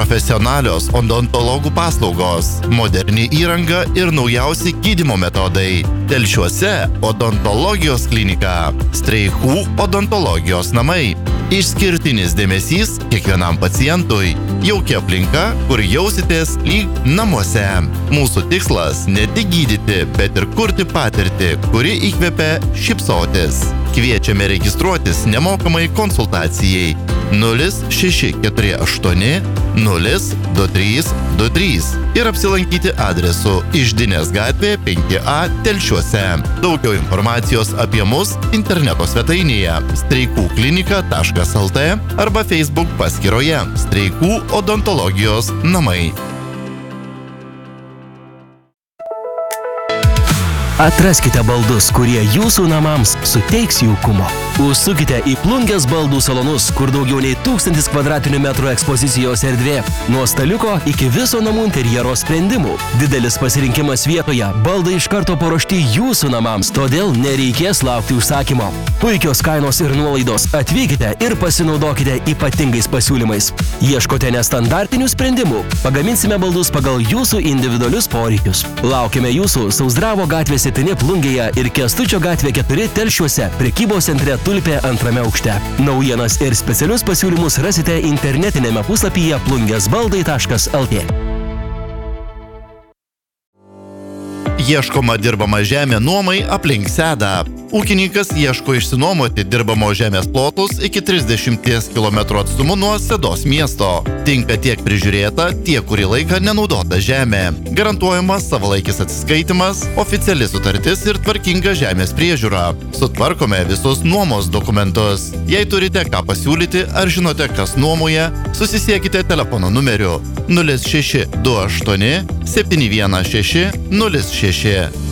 profesionalios odontologų paslaugos, moderni įranga ir naujausi gydymo metodai. Telšiuose odontologijos klinika, Streikų odontologijos namai. Išskirtinis dėmesys kiekvienam pacientui, jauki aplinka, kur jausitės lyg namuose. Mūsų tikslas ne tik gydyti, bet ir kurti patirtį, kuri įkvepia šypsotis. Kviečiame registruotis nemokamai konsultacijai 0648 02323 ir apsilankyti adresu Iždinės gatvė 5A Telšiuose. Daugiau informacijos apie mus interneto svetainėje streikuklinika.lt arba Facebook paskyroje Streikų odontologijos namai. Atraskite baldus, kurie jūsų namams suteiks jaukumo. Užsukite į Plungės baldų salonus, kur daugiau nei 1000 kvadratinių metrų ekspozicijos erdvė. Nuo staliuko iki viso namų interjero sprendimų. Didelis pasirinkimas vietoje, baldai iš karto paruošti jūsų namams, todėl nereikės laukti užsakymo. Puikios kainos ir nuolaidos. Atvykite ir pasinaudokite ypatingais pasiūlymais. Ieškote nestandartinių sprendimų? Pagaminsime baldus pagal jūsų individualius poreikius. Laukime jūsų Sauzdravo gatvės 7 Plungėje ir Kęstučio gatvė 4 Telšiuose, prekybos centre Tulpė 2 aukšte. Naujienas ir specialius pasiūlymus rasite internetinėme puslapyje plungesbaldai.lt. Ieškoma dirbama žemė nuomai aplink Sedą. Ūkininkas ieško išsinuomoti dirbamo žemės plotus iki 30 km atstumu nuo Sedos miesto. Tinka tiek prižiūrėta, tiek kurį laiką nenaudota žemė. Garantuojamas savalaikis atsiskaitimas, oficiali sutartis ir tvarkinga žemės priežiūra. Sutvarkome visus nuomos dokumentus. Jei turite ką pasiūlyti ar žinote, kas nuomoja, susisiekite telefono numeriu 0628 716 06.